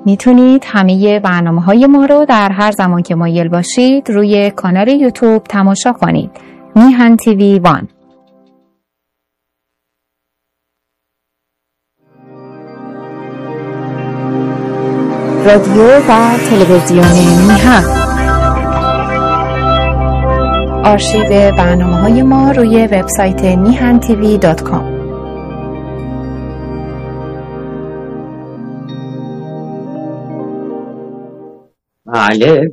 میتونید همه برنامه‌های ما رو در هر زمان که مایل باشید روی کانال یوتیوب تماشا کنید. میهن تیوی 1. رادیو و تلویزیون میهن. آرشیو برنامه‌های ما روی وبسایت mihantv.com. بله.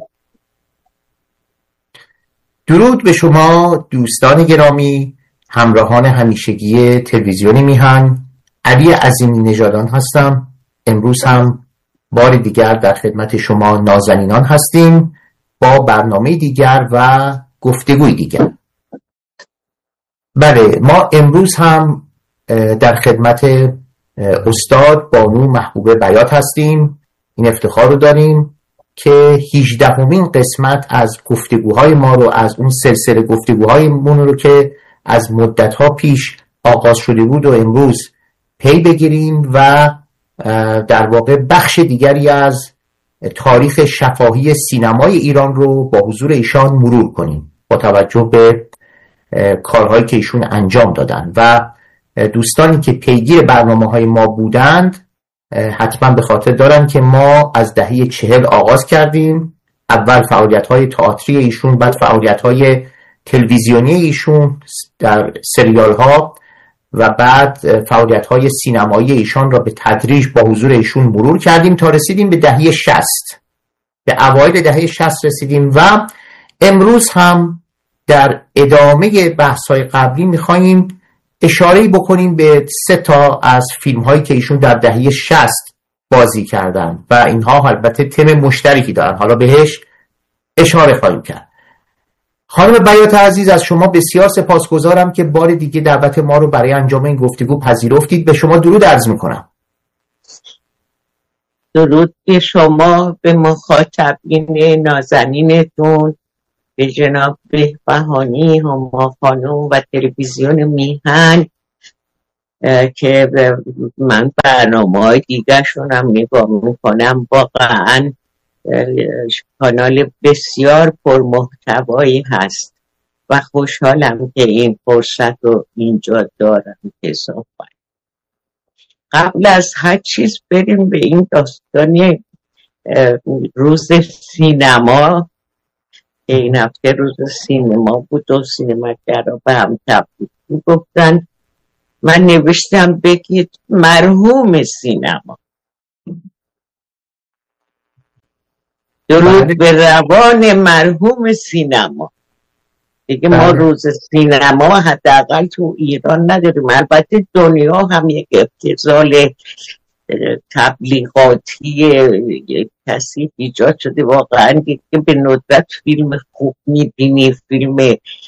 درود به شما دوستان گرامی، همراهان همیشگی تلویزیون میهن. علی عظیمی نژادان هستم. امروز هم بار دیگر در خدمت شما نازنینان هستیم با برنامه دیگر و گفتگوی دیگر. بله، ما امروز هم در خدمت استاد بانو محبوبه بیات هستیم. این افتخار رو داریم که 18مین قسمت از گفتگوهای ما رو، از اون سلسله گفتگوهای مون رو که از مدتها پیش آغاز شده بود و امروز پی بگیریم و در واقع بخش دیگری از تاریخ شفاهی سینمای ایران رو با حضور ایشان مرور کنیم با توجه به کارهایی که ایشون انجام دادن. و دوستانی که پیگیر برنامه‌های ما بودند حتما به خاطر دارن که ما از دهه 40 آغاز کردیم. اول فعالیت‌های تئاتری ایشون، بعد فعالیت‌های تلویزیونی ایشون در سریال‌ها و بعد فعالیت‌های سینمایی ایشان را به تدریج با حضور ایشون مرور کردیم تا رسیدیم به دهه 60. به اوایل دهه 60 رسیدیم و امروز هم در ادامه بحث‌های قبلی می‌خوایم اشاره‌ای بکنیم به 3 تا از فیلم‌هایی که ایشون در دهه 60 بازی کردن و اینها البته تم مشترکی دارن. حالا بهش اشاره خواهیم کرد. خانم بیات عزیز، از شما بسیار سپاسگزارم که بار دیگه دعوت ما رو برای انجام این گفتگو پذیرفتید. به شما درود عرض می‌کنم. درود به شما، به مخاطبین نازنینتون، به جناب بهبهانی، هما خانم و تلویزیون میهن که من برنامه‌های دیگرشون هم نگاه میکنم. واقعا کانال بسیار پرمحتوایی هست و خوشحالم که این فرصت رو اینجا دارم که صحبت. قبل از هر چیز بریم به این داستانی روز سینما. این هفته روز سینما بود و سینماگرها به هم تبریک گفتن. من نوشتم بگید مرحوم سینما. درود به روان مرحوم سینما. دیگه ما روز سینما حداقل تو ایران نداریم. البته دنیا هم یک ابتذال تبلیغاتی کسی ایجاد شده. واقعا دیگه به ندرت فیلم خوب میبینی، فیلم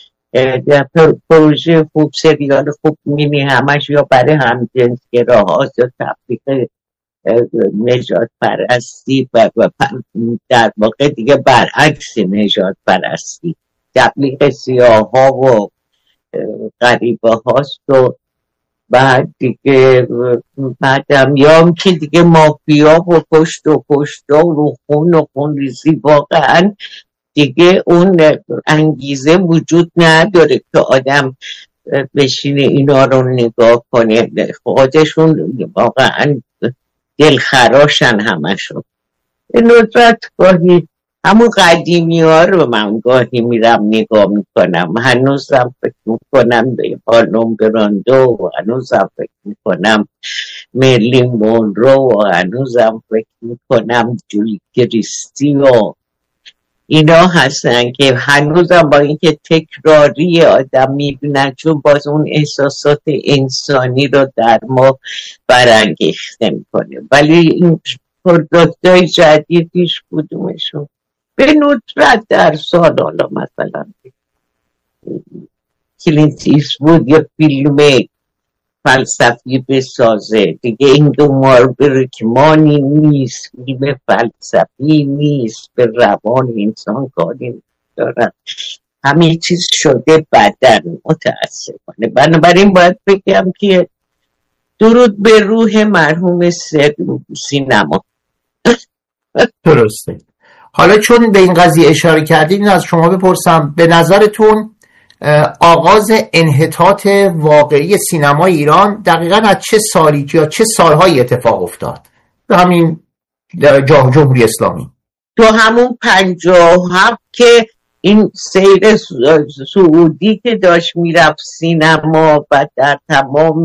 پروژه خوب، سریال خوب میبینی، همش یا برای همجنسگراها یا تبلیغ نژاد پرستی و در واقع دیگه برعکس نژاد پرستی، تبلیغ سیاه ها و غریبه هاست. و بعد دیگه بعدم یا که دیگه مافیا و پشت و خون و خون ریزی، واقعا دیگه اون انگیزه وجود نداره که آدم بشینه اینا رو نگاه کنه. خودشون واقعا دلخراشن همشون. به ندرت گاهی همون قدیمی ها رو من گاهی میرم نگاه میکنم. هنوزم فکر میکنم به مارلون براندو و هنوزم فکر میکنم مرلین مونرو و هنوزم فکر میکنم جولی کریستی و اینا هستن که هنوزم با اینکه تکراری آدم میبینن، چون باز اون احساسات انسانی رو در ما برانگیخته میکنه. ولی این پروداکتای جدیدیش کدومشون به ندرت در سال، حالا مثلا کلینت ایستوود یا فیلم فلسفی بسازه دیگه، این دو ماربرکمانی نیست، فیلم فلسفی نیست، به روان انسان کاری دارن، همه چیز شده بدن متاسفانه. بنابراین باید بگم که درود به روح مرحوم سینما. درسته. حالا چون به این قضیه اشاره کردید این از شما بپرسم، به نظرتون آغاز انحطاط واقعی سینمای ایران دقیقاً از چه سالی یا چه سالهایی اتفاق افتاد؟ به همین جمهوری اسلامی تو همون 57 که این سیر سعودی که داشت میرفت سینما و در تمام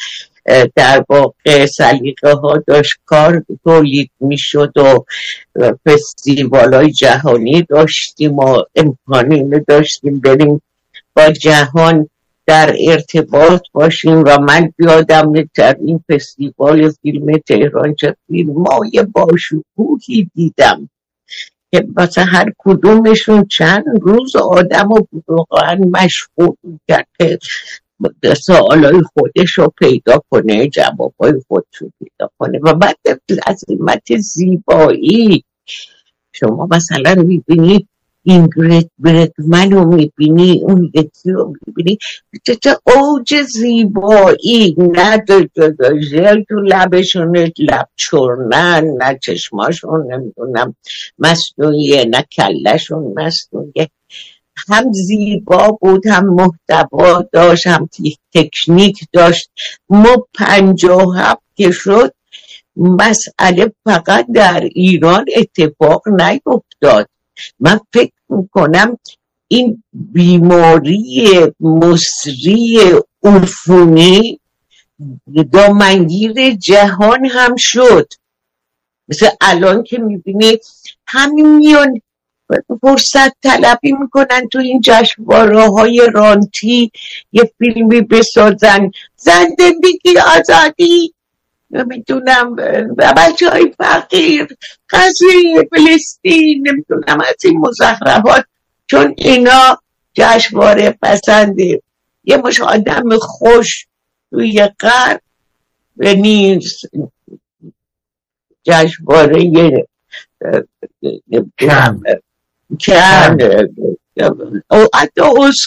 در واقع سلیقه ها داشت کار تولید میشد و فستیوال های جهانی داشتیم و امکانی داشتیم بریم با جهان در ارتباط باشیم و من یادم در این فستیوال فیلم تهران چه فیلمای باشکوهی دیدم که مثلا هر کدومشون چند روز آدم رو واقعا مشغول کرد که سوالای خودش رو پیدا کنه، جوابای خودش رو پیدا کنه. و بعد عظمت زیبایی شما مثلا میبینی اینگرید برگمن رو میبینی، اون یکی رو میبینی چه اوج زیبایی، نه ژل تو لبشون لب چرنن، نه چشماشون نمیدونم مصنوعیه، نه کلشون مصنوعیه. هم زیبا بود، هم محتوا داشت، هم تکنیک داشت. ما 57 که شد مسئله فقط در ایران اتفاق نیفتاد. من فکر میکنم این بیماری مصری عفونی دامنگیر جهان هم شد. مثل الان که میبینید همین میان فرصت طلبی میکنن تو این جشنواره های رانتی یه فیلمی بسازن، زندگی آزادی، نمیدونم بچه های فقیر، قضیه فلسطین، نمیدونم از این مزخرفات، چون اینا جشنواره پسنده یه مش آدم خوش توی غرب و نیز جشنواره کن حتی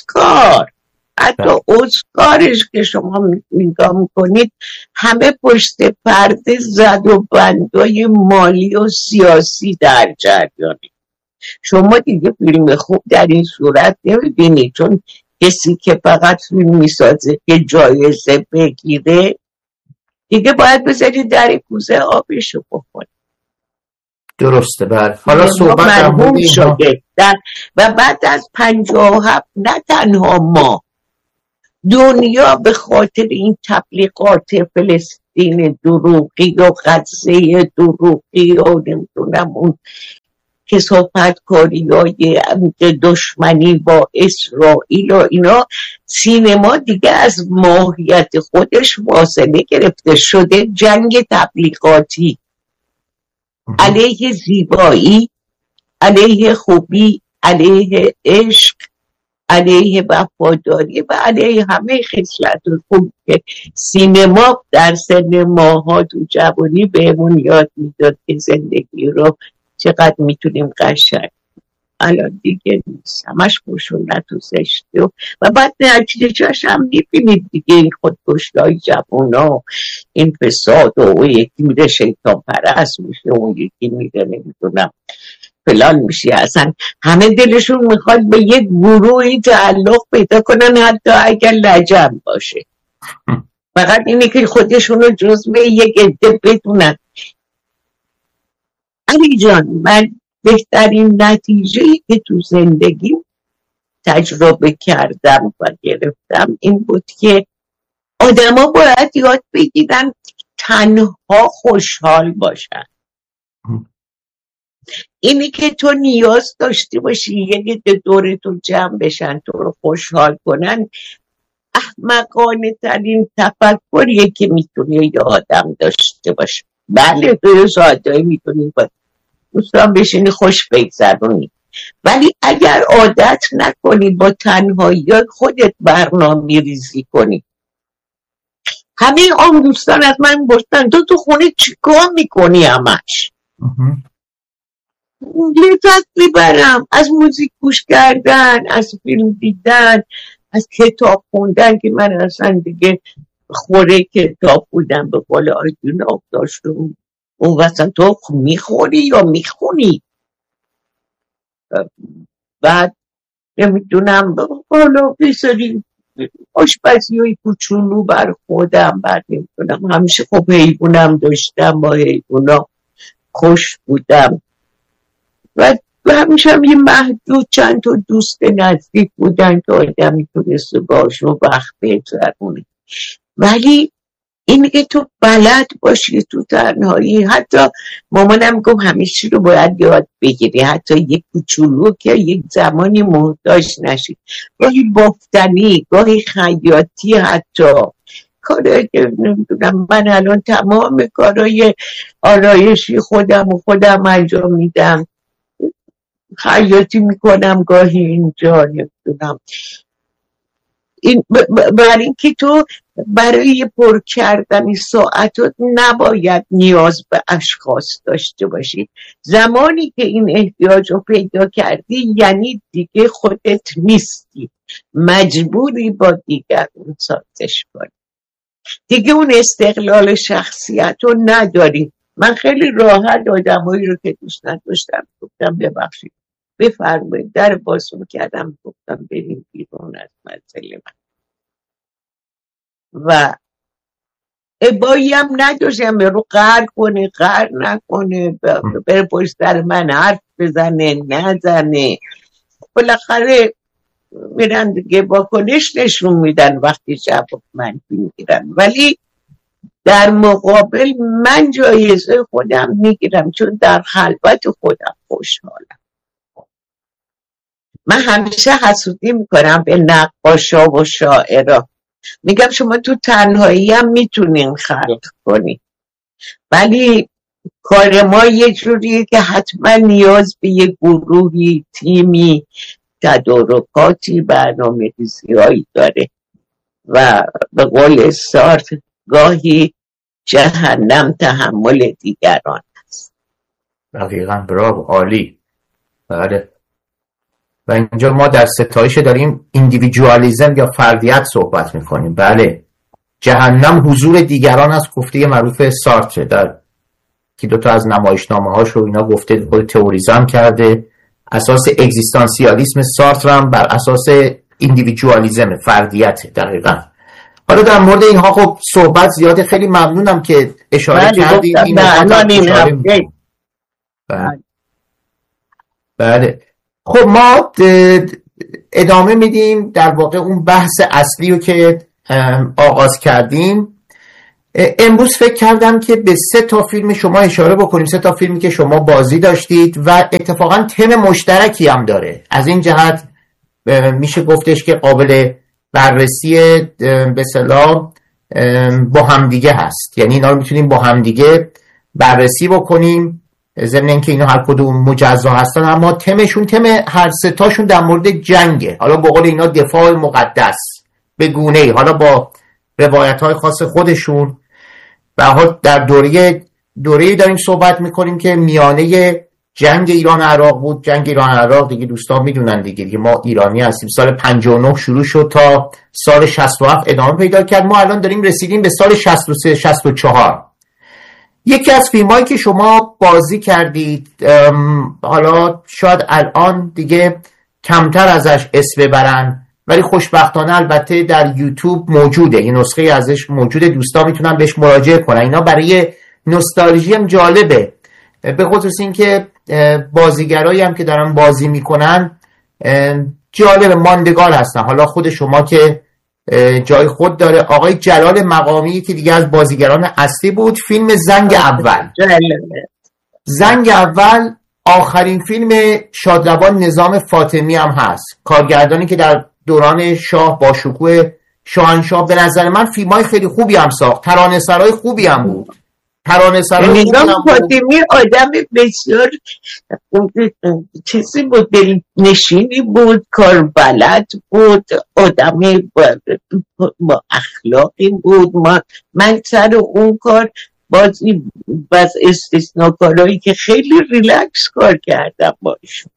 اسکارش که شما نگاه میکنید همه پشت پرده زد و بندای مالی و سیاسی در جریانی. شما دیگه فیلم خوب در این صورت نمیبینید، چون کسی که فقط فیلم میسازه که جایزه بگیره دیگه باید بذارید در کوزه آبشو بخوره. درسته. بعد حالا صحبت مرحوم شده و بعد از 57 نه تنها ما، دنیا به خاطر این تبلیغات فلسطین دروغی و غزه دروغی و نمیدونم اون کثافتکاری های دشمنی با اسرائیل و اینا، سینما دیگه از ماهیت خودش فاصله گرفته شده. جنگ تبلیغاتی علیه زیبایی، علیه خوبی، علیه عشق، علیه وفاداری و علیه همه خصلت خوب که سینما در سن ماها تو جوانی بهمون یاد میداد که زندگی رو چقدر میتونیم قشنگ. الان دیگه نیست، همش خشونت و زشتی و بعد نتیجه‌اش هم میبینید دیگه، این خودکشی‌های جوونا، این فساد و اون یکی میره شیطان پرست میشه، اون یکی میره نمیدونم فلان میشه. اصلا همه دلشون میخواد به یک گروهی تعلق پیدا کنن حتی اگر لجن باشه، فقط اینه که خودشون رو جزو یک عده بدونن. علی جان، من بهترین نتیجه‌ای که تو زندگی تجربه کردم و گرفتم این بود که آدما باید یاد بگیرن تنها خوشحال باشن. اینی که تو نیاز داشتی باشی یک دور تو جمع بشن تو رو خوشحال کنن، احمقانه ترین تفکریه که میتونه یه آدم داشته باشه. بله تو ساعتایی میتونی با دوستان بشینی خوش بگذرونی، ولی اگر عادت نکنی با تنهایی خودت برنامه ریزی کنی. همه عام دوستان از من گفتن تو خونه چیکار میکنی؟ همش لذت میبرم از موزیک گوش کردن، از فیلم دیدن، از کتاب خوندن که من اصلا دیگه خوره کتاب بودم به قول آیدون آب داشتم اون وسط تو میخوری یا میخونی؟ بعد نمیدونم بالا بذاریم آشپزی های کوچولو بر خودم، بعد نمیدونم همیشه خب حیوانم داشتم، با حیوانا خوش بودم و همیشه هم یه محدود چند تا دوست نزدیک بودن که آدم میتونست باشون وقت بگذرونه. ولی اینه که تو بلد باشی تو تنهایی. حتی مامانم گفت همیشه رو باید یاد بگیری، حتی یک کوچولو که یک زمانی محتاج نشی، گاهی بافتنی، گاهی خیاطی، حتی کارایی که نمیدونم من الان تمام کارای آرایشی خودم انجام میدم، خیاطی میکنم گاهی اینجا، نمیدونم این برای اینکه تو برای پر کردن ساعتات نباید نیاز به اشخاص داشته باشی. زمانی که این احتیاج رو پیدا کردی یعنی دیگه خودت نیستی، مجبوری با دیگران سازش کنی، دیگه اون استقلال شخصیت رو نداری. من خیلی راحت آدمایی رو که دوست نداشتم گفتم ببخشید بفرمایید، در باز کردم گفتم بریم بیرون از منزل من و ابایی هم نداشتم رو قهر کنه قهر نکنه، بره پشت سر من حرف بزنه نزنه، بالاخره میرن دیگه واکنش نشون میدن وقتی جواب من میگیرن، ولی در مقابل من جایزه خودم میگیرم چون در خلوت خودم خوشحالم. من همیشه حسودی میکنم به نقاشا و شاعرها، میگم شما تو تنهایی هم میتونین خلق کنی، ولی کار ما یه جوریه که حتما نیاز به یه گروهی، تیمی، تدارکاتی، برنامه‌ریزی‌هایی داره و به قول سارت گاهی جهنم تحمل دیگران است. دقیقاً، براو، عالی. بله. و اینجا ما در ستایش داریم ایندیویدوالیسم یا فردیت صحبت میکنیم. بله، جهنم حضور دیگران است، گفته معروف سارتر در که دوتا از نمایشنامه هاش رو اینا گفته، خود تئوریزم کرده. اساس اگزیستانسیالیسم سارتر هم بر اساس ایندیویدوالیسم، فردیت. دقیقاً. حالا در مورد اینها خب صحبت زیاده، خیلی ممنونم که اشاره کردید. بله. خب ما ادامه میدیم در واقع اون بحث اصلی رو که آغاز کردیم. امروز فکر کردم که به 3 فیلم شما اشاره بکنیم، 3 فیلمی که شما بازی داشتید و اتفاقا تم مشترکی هم داره. از این جهت میشه گفتش که قابل بررسی به اصطلاح با همدیگه هست، یعنی اینا رو میتونیم با همدیگه بررسی بکنیم، ضمن اینکه اینا هر کدوم مجزا هستن اما تمشون، تم هر 3 تاشون در مورد جنگه. حالا به قول اینا دفاع مقدس به گونه‌ای، حالا با روایت‌های خاص خودشون. و در دوره‌ای داریم صحبت میکنیم که میانه جنگ ایران عراق بود. جنگ ایران عراق دیگه دوستان میدونن دیگه ما ایرانی هستیم، سال 59 شروع شد تا سال 67 ادامه پیدا کرد. ما الان داریم رسیدیم به سال 63 64. یکی از فیلمایی که شما بازی کردید، حالا شاید الان دیگه کمتر ازش اسم ببرن ولی خوشبختانه البته در یوتیوب موجوده، یه نسخه ازش موجوده، دوستان میتونن بهش مراجعه کنن. اینا برای نوستالژی هم جالبه، به خصوص این که بازیگرایی هم که دارن بازی میکنن جالب، ماندگار هستن. حالا خود شما که جای خود داره، آقای جلال مقامی که دیگه از بازیگران اصلی بود. فیلم زنگ اول، زنگ اول آخرین فیلم شادروان نظام فاطمی هم هست، کارگردانی که در دوران شاه با شکوه شاهنشاه به نظر من فیلمای خیلی خوبی هم ساخت، ترانه‌سرای خوبی هم بود. نظام فاطمی آدم بسیار چیزی بود، دلنشینی بود، کار بلد بود، آدم با اخلاقی بود. من سر اون کار باز استثناکارهایی که خیلی ریلکس کار کردم باشون.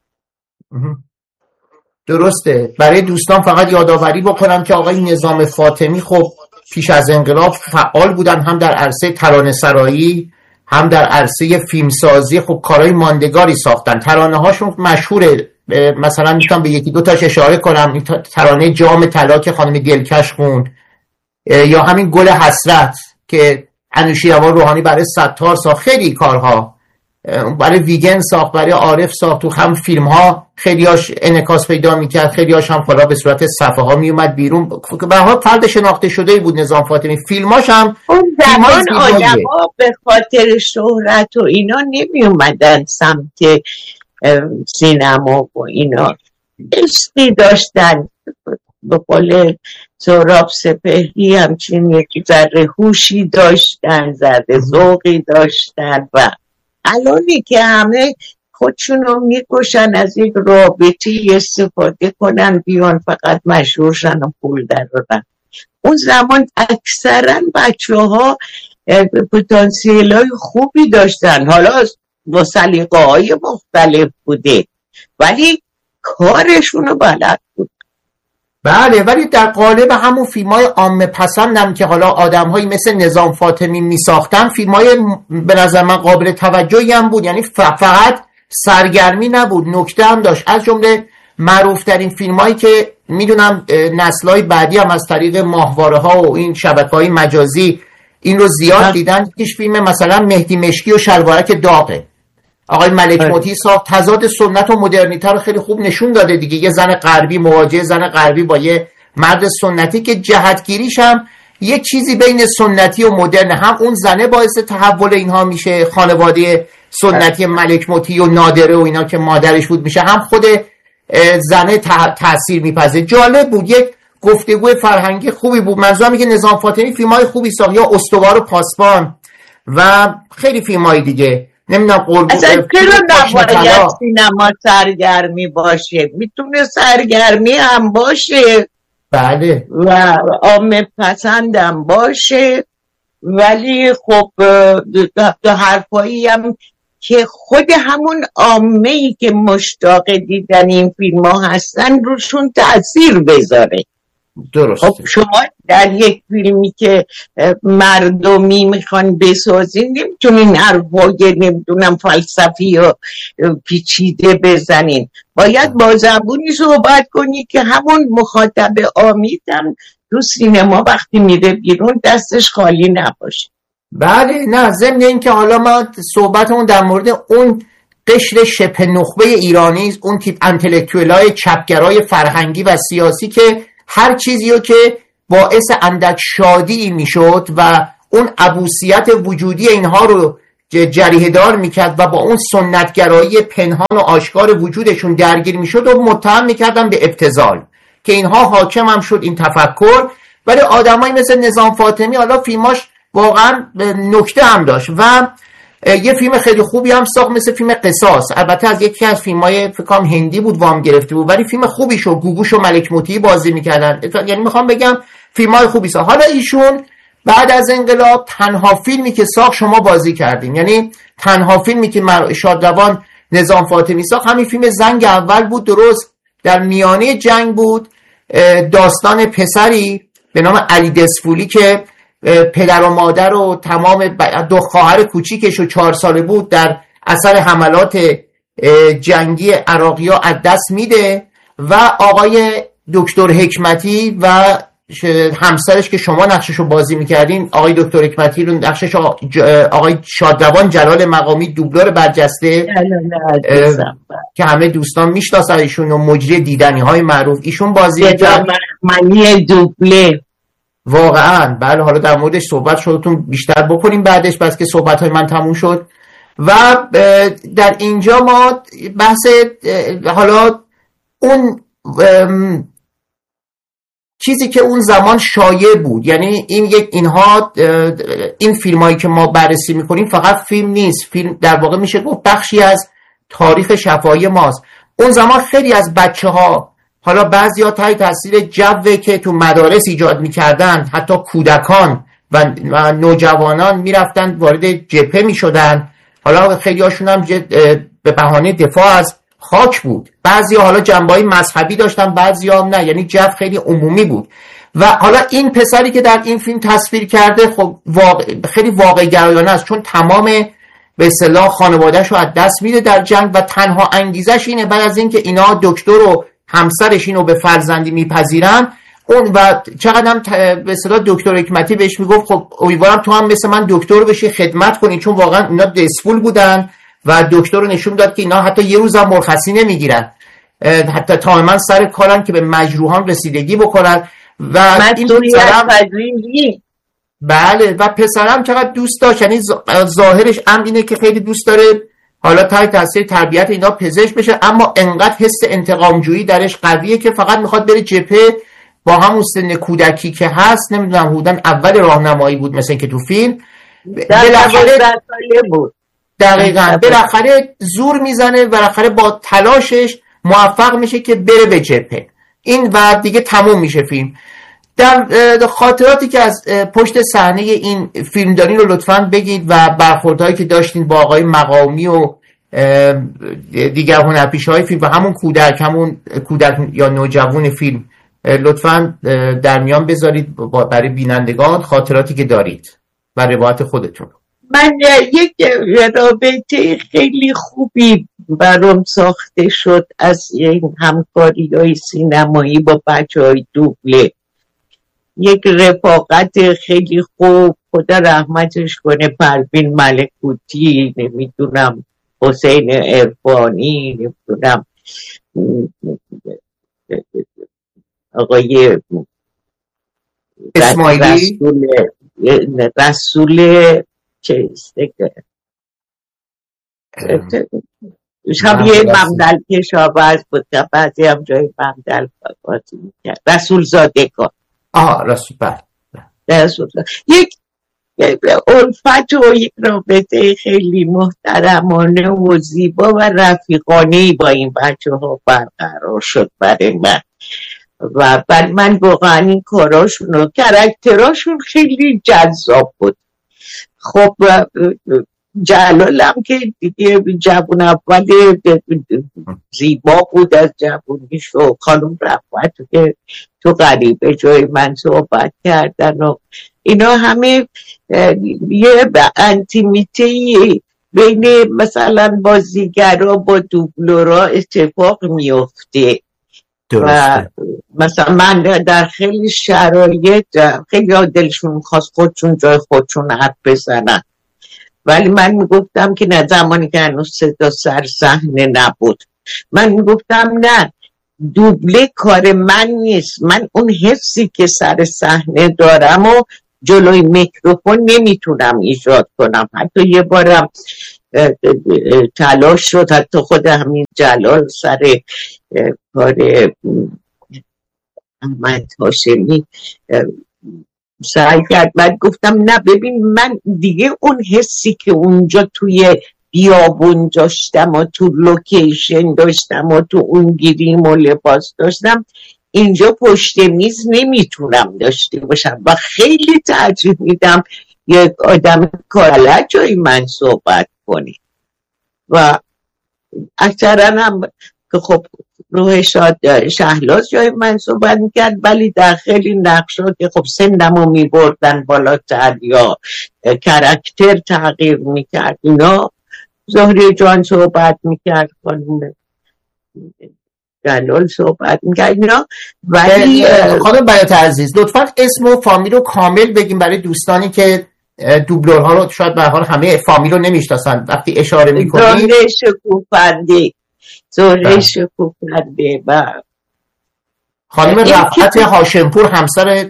درسته. برای دوستان فقط یادآوری بکنم که آقای نظام فاطمی خب پیش از انقلاب فعال بودن، هم در عرصه ترانه‌سرایی هم در عرصه فیلمسازی خب کارهای ماندگاری ساختن. ترانه هاشون مشهوره، مثلا میتونم به یکی دو تاش اشاره کنم. ترانه جام طلا که خانم دلکش خوند، یا همین گل حسرت که انوشیروان روحانی برای ستار ساخت. خیلی کارها برای ویگن ساخت، برای عارف ساخت. تو هم فیلم ها خیلیاش انعکاس پیدا میکرد، خیلیاش هم حالا به صورت صفحه ها میومد بیرون. به هر حال فرد شناخته شده بود نظام فاطمی. فیلماش هم اون زمان آدم‌ها به خاطر شهرت و اینا نمی اومدن سمت سینما و اینا، عشقی داشتن. به قول سهراب سپهری همچین یکی ذره هوشی داشتن، ذره ذوقی داشتن. و الانی که همه خودشونو میکشن از یک رابطی استفاده کنن بیان فقط مشهورشن و پول درارن. اون زمان اکثرا بچه ها پتانسیل های خوبی داشتن، حالا با سلیقه های مختلف بوده ولی کارشونو بلد بود. بله، ولی در قالب همون فیلم‌های عامه پسندم که حالا آدم‌هایی مثل نظام فاطمی می‌ساختن، فیلم‌های به نظر من قابل توجهی هم بود. یعنی فقط سرگرمی نبود، نکته هم داشت. از جمله معروف‌ترین فیلم‌هایی که میدونم نسل‌های بعدی هم از طریق ماهواره‌ها و این شبکه‌های مجازی این رو زیاد دیدن. یکیش فیلم مثلا مهدی مشکی و شلوارک داغه، آقای ملک موتی ساخت. تضاد سنت و مدرنیته رو خیلی خوب نشون داده دیگه. یه زن غربی مواجه زن غربی با یه مرد سنتی که جهتگیریش هم یه چیزی بین سنتی و مدرن. هم اون زنه باعث تحول اینها میشه، خانواده سنتی ملک موتی و نادره و اینا که مادرش بود میشه، هم خود زنه تأثیر میپذه. جالب بود، یک گفتگوی فرهنگی خوبی بود. منظورم میگه نظام فاطمی فیلمای خوبی ساخت، یا استوار و پاسبان و خیلی فیلمای دیگه. نمیدونم قربون اصلا چرا نباید سینما سرگرمی باشه؟ میتونه سرگرمی هم باشه، بله، و عامه پسندم باشه، ولی خب دو حرفایی هم که خود همون عامه‌ای که مشتاق دیدن این فیلم ها هستن روشون تأثیر بذاره. درست. خب شما در یک فیلمی که مردمی میخوان بسازین نمیتونین حرفای نمیدونم فلسفی و پیچیده بزنین، باید با زبونی صحبت کنی که همون مخاطب عامیدم تو سینما وقتی میره بیرون دستش خالی نباشه. بله، نه ضمن این که حالا ما صحبتمون در مورد اون قشر شبه نخبه ایرانی، اون تیپ انتلکتوئلای چپگرای فرهنگی و سیاسی که هر چیزیو که باعث اندک شادی میشد و اون عبوسیت وجودی اینها رو جریحه دار میکرد و با اون سنتگرایی پنهان و آشکار وجودشون درگیر میشد و متهم میکردن به ابتذال، که اینها حاکم هم شد این تفکر. ولی آدمایی مثل نظام فاطمی حالا فیلماش واقعا نکته هم داشت و یه فیلم خیلی خوبی هم ساخت مثل فیلم قصاص. البته از یکی از فیلم‌های فکر کنم هندی بود وام گرفته بود، ولی فیلم خوبی شد. گوگوش و ملک موتی بازی میکردن. یعنی میخوام بگم فیلم‌های خوبی ساخت. حالا ایشون بعد از انقلاب تنها فیلمی که ساخت شما بازی کردین، یعنی تنها فیلمی که شادروان نظام فاطمی ساخت همین فیلم زنگ اول بود. درست در میانه جنگ بود، داستان پسری به نام علی دسفولی که پدر و مادر و تمام دو خواهر کوچیکش و 4 ساله بود در اثر حملات جنگی عراقی‌ها از دست میده و آقای دکتر حکمتی و همسرش که شما نقششو بازی میکردین، آقای دکتر حکمتی رو نقشش آقای شادروان جلال مقامی دوبلور برجسته که همه دوستان میشناسن ایشون و مجری دیدنی های معروف ایشون بازی میکرد. منی دوبله واقعا. بله، حالا در موردش صحبت شدتون بیشتر بکنیم بعدش، بس که صحبت های من تموم شد. و در اینجا ما بحث حالا اون چیزی که اون زمان شایع بود، یعنی این فیلم هایی که ما بررسی میکنیم فقط فیلم نیست، فیلم در واقع میشه گفت بخشی از تاریخ شفاهی ماست. اون زمان خیلی از بچه ها، حالا بعضی ها تحت تاثیر جوی که تو مدارس ایجاد میکردن، حتی کودکان و نوجوانان میرفتن وارد جبهه میشدن. حالا خیلی هاشون هم به بهانه دفاع از خاک بود. بعضی ها حالا جنبه‌های مذهبی داشتن، بعضی ها نه، یعنی جو خیلی عمومی بود. و حالا این پسری که در این فیلم تصویر کرده خب خیلی واقع گرایانه است، چون تمام به اصطلاح خانواده‌اش رو از دست میده در جنگ و تنها انگیزش اینه بعد از اینکه اینا دکتر و همسرش اینو به فرزندی میپذیرن اون و چقدر هم به اصطلاح دکتر حکمتی بهش میگفت خب امیدوارم تو هم مثل من دکتر بشی خدمت کنی، چون واقعا اینا دسپول بودن و دکتر رو نشون داد که اینا حتی یه روز هم مرخصی نمیگیرن، حتی تماما سر کارن که به مجروحان رسیدگی بکنن و این پسرم بله و پسرم چقدر دوست داشت، یعنی ظاهرش هم اینه که خیلی دوست داره حالا تحت تاثیر تربیت اینا پزشک بشه، اما انقدر حس انتقامجویی درش قویه که فقط میخواد بره جبهه با همون سن کودکی که هست، نمیدونم حدوداً اول راهنمایی بود مثلا که تو فیلم بالاخره بود دقیقاً بالاخره زور میزنه، بالاخره با تلاشش موفق میشه که بره به جبهه. این و دیگه تموم میشه فیلم. در خاطراتی که از پشت صحنه این فیلم دارین رو لطفاً بگید و برخوردهایی که داشتین با آقای مقامی و دیگر هنرپیشه‌های فیلم و همون کودک یا نوجوان فیلم لطفاً در میان بذارید برای بینندگان خاطراتی که دارید و روایت خودتون. من یک رابطه خیلی خوبی برام ساخته شد از این همکاری‌های سینمایی با بچه‌های دوبله، یک رفاقت خیلی خوب، خدا رحمتش کنه، پروین ملکوتی، نمیدونم حسین عرفانی، نمیدونم آقای اسماعیلی رسول چه هم یه ممدل کشاورز بود که بعضی هم جای ممدل بازی میکرد، رسول زادگان. رسول یک الفت و یک رابطه خیلی محترمانه و زیبا و رفیقانه‌ای با این بچه ها برقرار شد برای من و برای من واقعا این کاراشون و کرکتراشون خیلی جذاب بود. خب جلالم که دیگه جوون اول زیبا بود از جوونیش و خانم رفعت که تو غریبه جای من صحبت کردن و اینا همه یه انتیمیتی بین مثلا بازیگرا با دوبلورا اتفاق میفته و مثلا من در خیلی شرایط خیلی دلشون خواست خودشون جای خودشون حرف بزنن، ولی من میگفتم که نه، زمانی که هنوز صدا سر صحنه نبود من میگفتم نه، دوبله کار من نیست، من اون حسی که سر صحنه دارم و جلوی میکروفون نمیتونم ایجاد کنم. حتی یه بارم تلاش شد، حتی خود همین جلال سر کار احمد هاشمی سعی کرد، من گفتم نه ببین، من دیگه اون حسی که اونجا توی بیابون داشتم و تو لوکیشن داشتم و تو اون گیریم و لباس داشتم اینجا پشت میز نمیتونم داشته باشم و خیلی ترجیح میدم یک آدم کارلت جای من صحبت کنی و اکثرا هم که خب روح شهلاز جای من صحبت میکرد، ولی در خیلی نقشا که خب سندمو میبردن بالاتر یا کرکتر تغییر میکرد اینا زهره جان صحبت میکرد، خانم جلال صحبت میکرد اینا. ولی خانم بیات عزیز لطفا اسم و فامیل رو کامل بگیم برای دوستانی که دوبلورها رو شاید به حال همه فامیل رو نمیشناسن، وقتی اشاره میکنید. زهره شکوفنده و خانم رفعت هاشمپور همسر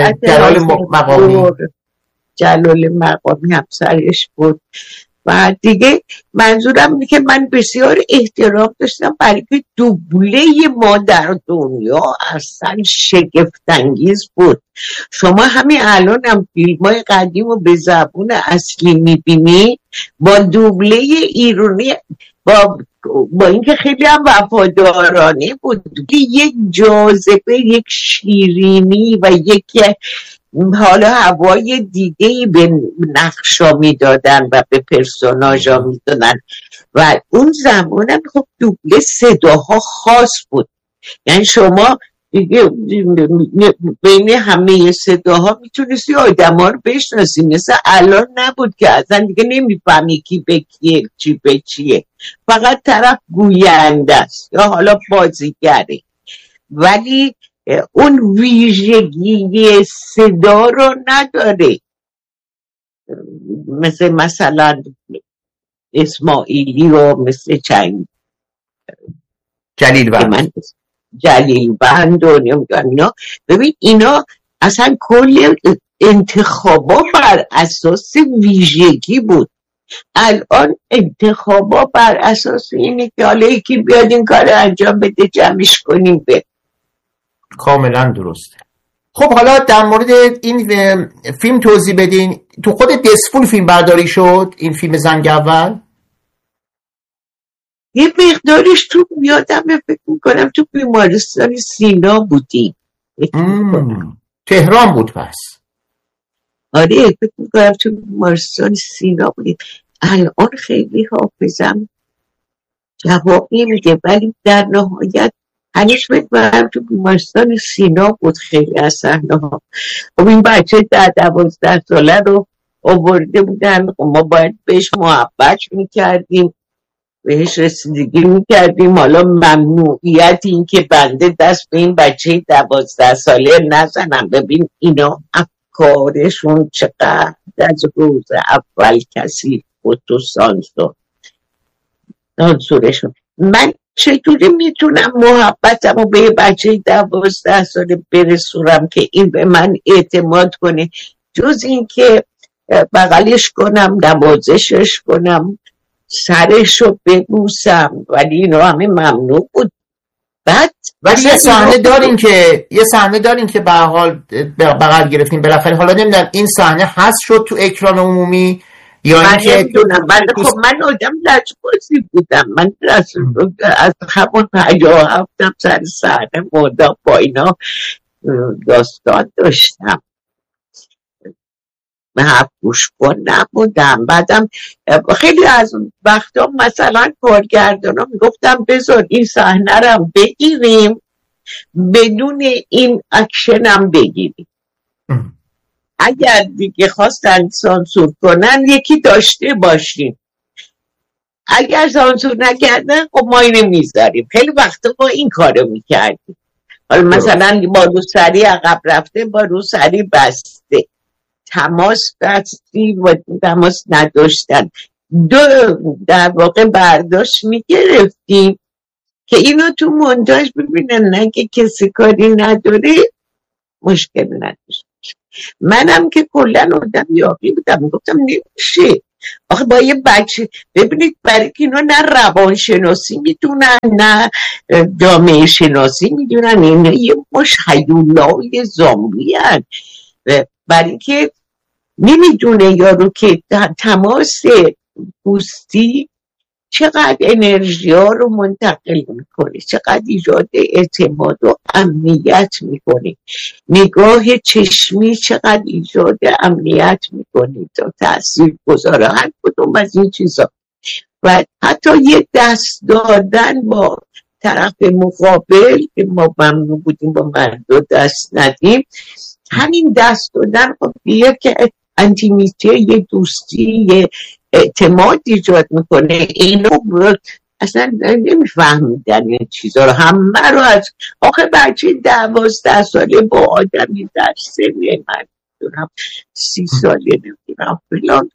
جلال مقامی همسرش بود. و دیگه منظورم اینه که من بسیار احترام داشتم برای که دوبله ما در دنیا اصلا شگفت‌انگیز بود. شما همین الان هم فیلم‌های قدیم رو به زبون اصلی میبینی با دوبله ایرانی، با اینکه خیلی هم وفادارانه بود، یک جاذبه، یک شیرینی و یک حالا هوای دیگه‌ای به نقشا میدادن و به پرسوناژا میدادن و اون زمانم خب دوبله صداها خاص بود. یعنی شما دیگه بین همه صداها میتونستی آدم ها رو بشناسی، مثل الان نبود که اصلا دیگه نمیفهمی کی به کیه، چی به چیه، فقط طرف گوینده است یا حالا بازیگره، ولی اون ویژگی صدا رو نداره. مثلا اسماعیلی و مثل چنگ جلیل بند و نمیدونم اینا. ببین اینا اصلا کل انتخابا بر اساس ویژگی بود. الان انتخابا بر اساس اینه که حالا یکی بیاد این کار انجام بده جمعش کنیم به. کاملا درسته. خب حالا در مورد این فیلم توضیح بدین. تو خود دسفول فیلم برداری شد این فیلم زنگ اول؟ یه مقدارش تو یادم فکر میکنم تو بیمارستان سینا بودیم. تهران بود پس؟ آره فکر میکنم تو بیمارستان سینا بودیم. الان خیلی حافظم جواب نمیده، ولی در نهایت هنوز فکر میکنم تو بیمارستان سینا بود خیلی از صحنه ها. خب این بچه 12 ساله رو آورده بودن، ما باید بهش محبت میکردیم، بهش رسیدگی میکردیم. حالا ممنوعیت این که بنده دست به این بچه 12 ساله نزنم. ببین اینا افکارشون چقدر از روز اول کسی بود تو سانسورشون. من چطوری میتونم محبتم رو به بچه 12 ساله برسونم که این به من اعتماد کنه، جز این که بغلش کنم، نوازشش کنم، سرش رو ببوسم، ولی اینا همه ممنوع بود. بعد ولی یه صحنه دارین که به حال بغل گرفتیم بالاخره. حالا نمیدونم این صحنه هست شد تو اکران عمومی یا اینکه نمیدونم. خب من آدم لجبازی بودم، من از همون 57 سر صحنه مدام با اینا داستان داشتم، حرف گوش کن نبودم. بعدم خیلی از وقتا مثلا کارگردانا میگفتم بذار این صحنه رو بگیریم بدون این اکشن هم بگیریم. اگر دیگه خواستن سانسور کنن یکی داشته باشیم، اگر سانسور نکردن خب ما اینو میذاریم. خیلی وقتا ما این کارو میکردیم. حالا مثلا با روسری عقب رفته، با روسری بسته، تماس بستی و تماس نداشتن، در واقع برداشت میگرفتیم که اینو تو مونتاژ ببینن، نه که کسی کاری نداره مشکل نداشت. منم که کلن آدم یابی بودم، میگفتم نمیشه آخه با یه بچه. ببینید برای که اینا نه روانشناسی میدونن نه جامعه شناسی میدونن، اینا یه مش هیولای زامبی هن. برای که نمیدونه یارو که تماس پوستی چقدر انرژی ها رو منتقل میکنه، چقدر ایجاد اعتماد و امنیت میکنه، نگاه چشمی چقدر ایجاد امنیت میکنه تا تأثیر گذاره هر کدوم از این چیزا. و حتی یه دست دادن با طرف مقابل که ما ممنوع بودیم با مردو دست ندیم، همین دست دادن خب بیه که انتیمیته، یه دوستی، یه اعتماد ایجاد میکنه. اینو اصلا نمیفهمیدن این چیزا رو، همه رو از آخه بچه 12 ساله با آدمی در سنه من دونم 30 ساله نمیدونم فلان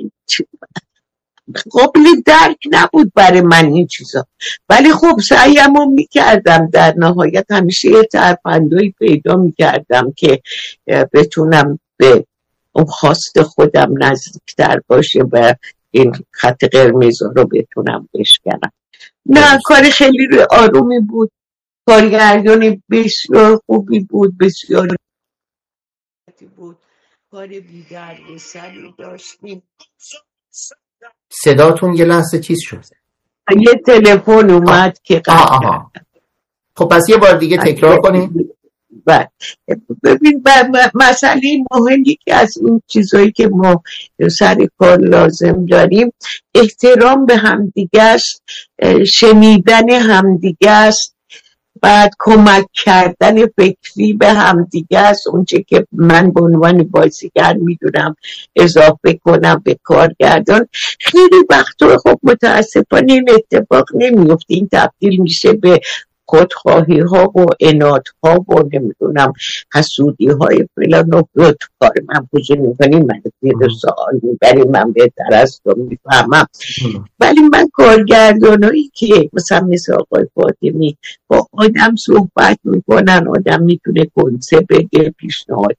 قابل درک نبود برای من این چیزا. ولی خب سعیمو میکردم، در نهایت همیشه یه ترفندایی پیدا میکردم که بتونم به اون خواست خودم نزدیکتر باشه و این خط قرمز رو بتونم بشکنم. نه کار خیلی آرومی بود، کارگردان بسیار خوبی بود، بسیار بود، کار بیدر به سری داشتیم. صداتون یه لحظه چیز شد، یه تلفن اومد که خب پس یه بار دیگه تکرار کنیم. ببین مسئله مهمی که از این چیزایی که ما سر کار لازم داریم احترام به همدیگه است، شنیدن همدیگه است، بعد کمک کردن فکری به همدیگه است، اونچه که من به عنوان بازیگر میدونم اضافه کنم به کارگردان. خیلی وقتا خب متاسفانه این اتفاق نمیفته، این تبدیل میشه به خودخواهی ها و اناد ها و نمیدونم حسودی های فلان و تو کار من بزرگ میکنیم، من زیر سوال میبریم، من بهتر از تو میفهمم. ولی من کارگردانایی که مثل آقای فاطمی با آدم صحبت میکنن، آدم میتونه کنسه بده، پیشنهاد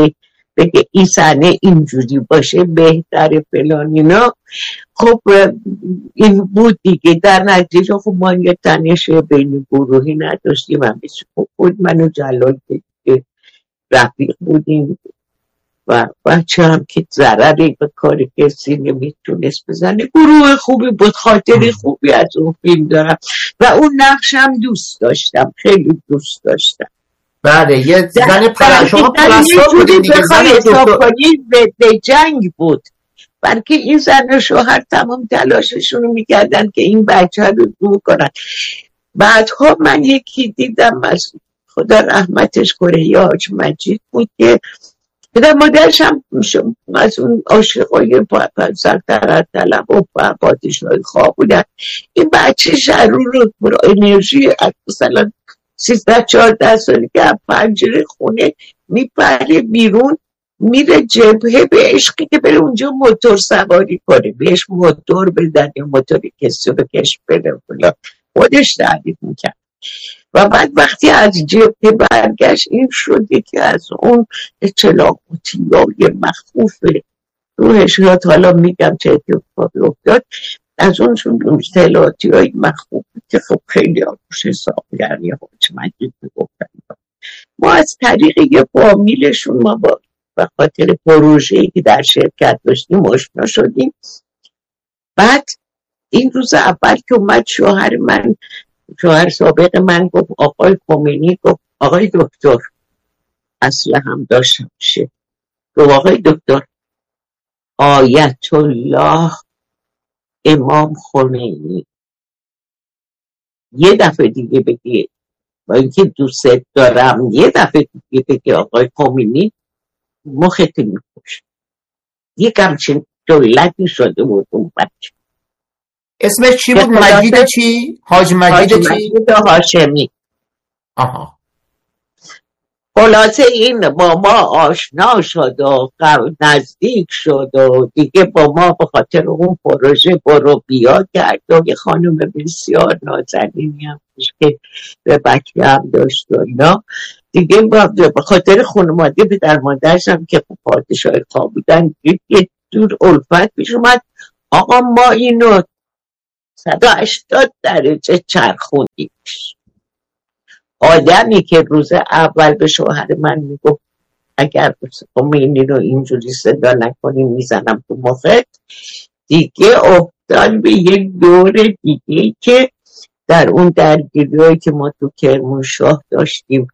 بگه این صحنه اینجوری باشه بهتره فلان اینا. خب این بود دیگه. در نتیجه خب ما یه تنش بین گروهی نداشتیم، هم خود من و جلال که رفیق بودیم و بچه هم که ضرری به کاری کسی نمیتونست بزنه. گروه خوبی بود، خاطر خوبی از اون فیلم دارم و اون نقشم دوست داشتم، خیلی دوست داشتم. بله یه زن پرشما پرستار بودی دیگه، زن دکتر به جنگ بود، بلکه این زن و شوهر تمام تلاششون رو میکردن که این بچه رو دور کنن. بعدها من یکی دیدم از خدا رحمتش کنه یا حاج مجید بود که پدر مادرش هم از اون عاشقای سلطنت طلب و پادشاهی خواه بودن. این بچه شرور رو انرژی مثلا 13-14 سالی که از پنجره خونه میپره بیرون، میره جبهه به عشقی که بره اونجا موتور سواری کنه، بهش موتور بدن یا موتوری کسی رو بکش بره خودش تعریف میکرد. و بعد وقتی از جبهه برگشت این شده که از اون اطلاعاتی های مخفوف روحش یاد، حالا میگم چه اتفاقی افتاد، از اون اطلاعاتی های مخفوف که خب خیلی آروش حسابگری حاج مجید میگفتن. ما از طریق یه فامیلشون ما با به خاطر پروژه‌ای که در شرکت داشتیم آشنا شدیم. بعد این روز اول که اومد شوهر سابق من گفت آقای خمینی، گفت آقای دکتر، اصل هم داشته باشه، گفت آقای دکتر آیت الله امام خمینی یه دفعه دیگه بگی با اینکه دوست دارم، یه دفعه دیگه بگی آقای خمینی مخت میکشه. یک همچین دولتی شده بود اون بچه. اسمش چی بود؟ مجید چی؟ حاج مجید چی؟ مجید هاشمی. آها. خلاصه این با ما آشنا شد و نزدیک شد و دیگه با ما به خاطر اون پروژه برو بیا کرد و یه خانم بسیار نازنینی هم که به بچه هم داشت و اینا دیگه. به خاطر خانواده پدر مادرش هم که پادشاه خواه بودن یه دور الفت پیش اومد. آقا ما اینو 180 درجه چرخوندیمش. آدمی که روز اول به شوهر من میگفت اگر خمینی رو اینجوری صدا نکنیم میزنم تو مخت، دیگه افتاد به یک دور دیگه که در اون درگیری‌هایی که ما تو کرمانشاه داشتیم